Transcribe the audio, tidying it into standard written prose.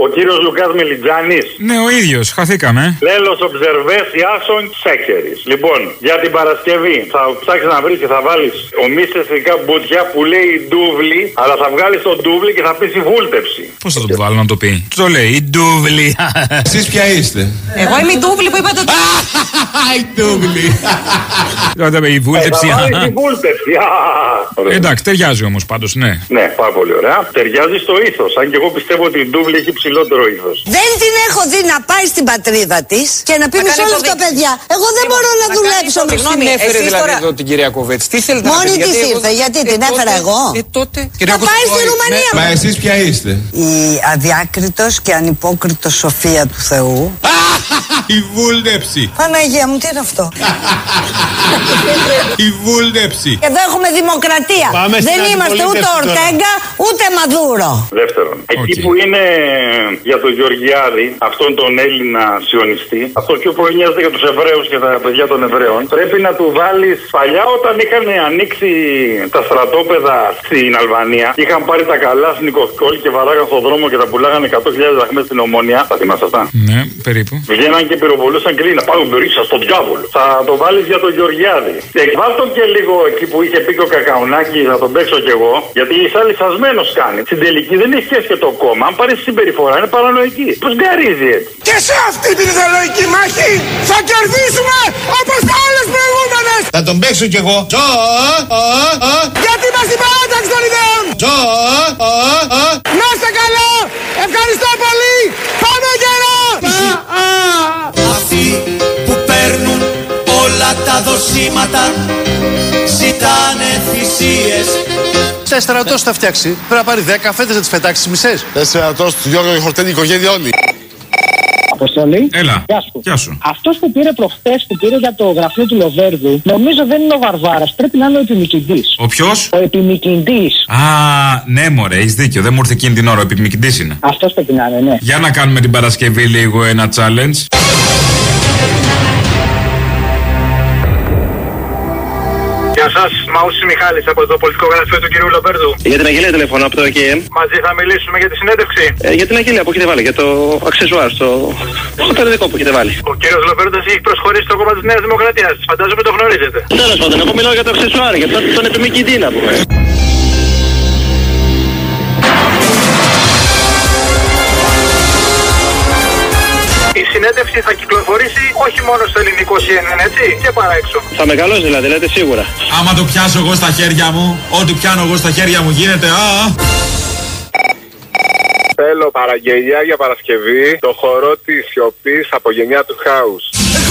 Ο κύριος Λουκάς Μελιτζάνης. Ναι, ο ίδιος, χαθήκαμε. Λέλος Ομπζερβές Ιάσον Σέκερης. Λοιπόν, για την Παρασκευή θα ψάξεις να βρεις και θα βάλεις ομίσθηκα μπουτιά που λέει ντούβλι, αλλά θα βγάλεις τον ντούβλι και θα πεις η βούλτεψη. Πώς θα το βάλω να το πει? Το λέει, η ντούβλι. Εσείς ποια είστε? Εγώ είμαι η ντούβλι που είπατε. Η ντούβλι. Η βούλτεψη. Θα βάλεις η βούλτεψη. Εντάξει, ταιριάζει όμως πάντως, ναι. Ναι, πάρα πολύ ωραία. Ταιριάζει στο ήθος. Αν και εγώ πιστεύω ότι η ντούβλη έχει ψηλότερο ήθος. Δεν την έχω δει να πάει στην πατρίδα της και να πει με όλα τα παιδιά. Εγώ δεν μπορώ να δουλέψω. Συγγνώμη, έφερε δηλαδή εδώ την κυρία Κοβέτς. Τι θέλετε να πείτε? Μόνη της ήρθε, γιατί την έφερα εγώ. Τότε. Να πάει στη Ρουμανία. Μα εσείς ποια είστε? Η αδιάκριτος και ανυπόκριτος σοφία του Θεού. Η βούλτεψη. Παναγία μου, τι είναι αυτό? Η βούλτεψη. Εδώ έχουμε δημοκρατία. Δεν είμαστε ούτε Ορτέγκα ούτε Μαδούρο. Δεύτερον, εκεί που είναι για τον Γεωργιάδη, αυτόν τον Έλληνα σιωνιστή, αυτό πιο πολύ νοιάζεται για τους Εβραίους και τα παιδιά των Εβραίων. Πρέπει να του βάλεις παλιά όταν είχαν ανοίξει τα στρατόπεδα στην Αλβανία. Είχαν πάρει τα καλά Νικοσκόλ και βαράγαν στον δρόμο και τα πουλάγανε 100.000 δραχμές στην Ομόνια. Θα θυμάσαι αυτά? Ναι, περίπου. Βγαίναν και πυροβολούσαν και λέει να πάρουν μπερίσα στον διάβολο. Θα το βάλεις για τον Γεωργιάδη. Βάλ' τον και λίγο εκεί που είχε πει και ο Κακαουνάκη, να τον παίξω κι εγώ. Γιατί είσαι λυσασμένος κάνει. Στην τελική δεν έχει σχέση και το κόμμα. Αν πάρει συμπεριφορά είναι παρανοϊκή. Πώς γκαρίζει έτσι? Και σε αυτή την ιδεολογική μάχη θα κερδίσουμε όπως τα άλλες προηγούμενες. Θα τον παίξω κι εγώ. Γιατί είμαστε παράταξη των ιδεών. Να είστε καλά. Ευχαριστώ πολύ. Πάμε γερά. Αυτοί που παίρνουν όλα τα δοσήματα ζητάνε θυσίες. Σε στρατός θα φτιάξει. Πρέπει να πάρει 10 φέτες να τις πετάξει μισές. Σε στρατός του Γιώργου χορταίνει η οικογένεια όλη. Αποστολή. Έλα. Γεια σου. Αυτός που πήρε προχτές, που πήρε για το γραφείο του Λοβέρδου, νομίζω δεν είναι ο Βαρβάρας. Πρέπει να είναι ο επιμικητής. Ο ποιος? Ο επιμικητής. Α, ναι, μωρέ, έχεις δίκιο. Δεν μου ήρθε εκείνη την ώρα. Ο επιμικητής είναι. Αυτός πρέπει να είναι, ναι. Για να κάνουμε την Παρασκευή λίγο ένα challenge. Γεια σας, Μαούσης Μιχάλης από το πολιτικό γραφείο του κυρίου Λοβέρδου. Για την Αγγελία τηλεφωνώ από το ΕΚΕΜ. Μαζί θα μιλήσουμε για τη συνέντευξη. Για την Αγγελία που έχετε βάλει, για το αξεσουάρ στο περιοδικό που έχετε βάλει. Ο κύριος Λοβέρδος έχει προσχωρήσει στο κόμμα της Νέας Δημοκρατίας. Φαντάζομαι το γνωρίζετε. Τέλος πάντων, εγώ μιλάω για το αξεσουάρ, για τον επιμικητή να πούμε. Η συνέντευξη θα κυκλοφορήσει όχι μόνο στο ελληνικό CNN, έτσι, και παρά έξω. Θα μεγαλώσει δηλαδή, λέτε σίγουρα. Άμα το πιάσω εγώ στα χέρια μου, ό,τι πιάνω εγώ στα χέρια μου γίνεται. Θέλω παραγγελιά για Παρασκευή, το χορό της σιωπής από γενιά του Χάους.